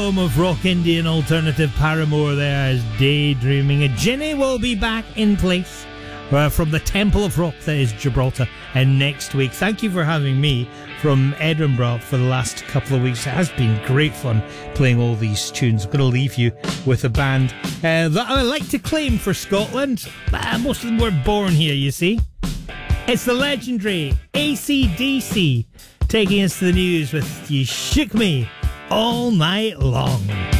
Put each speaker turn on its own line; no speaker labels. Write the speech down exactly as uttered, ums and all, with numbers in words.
home of rock, indie and alternative, Paramore there is Daydreaming. And Ginny will be back in place uh, from the Temple of Rock that is Gibraltar and next week. Thank you for having me from Edinburgh for the last couple of weeks. It has been great fun playing all these tunes. I'm going to leave you with a band uh, that I like to claim for Scotland. Uh, most of them were born here, you see. It's the legendary A C D C taking us to the news with You Shook Me All Night Long.